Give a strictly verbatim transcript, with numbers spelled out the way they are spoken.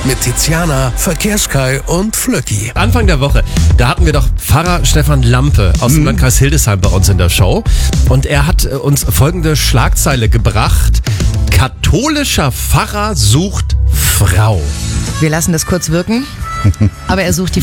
mit Tiziana, Verkehrskai und Flöcki. Anfang der Woche, da hatten wir doch Pfarrer Stefan Lampe aus dem Landkreis Hildesheim bei uns in der Show. Und er hat uns folgende Schlagzeile gebracht. Katholischer Pfarrer sucht Frau. Wir lassen das kurz wirken, aber er sucht die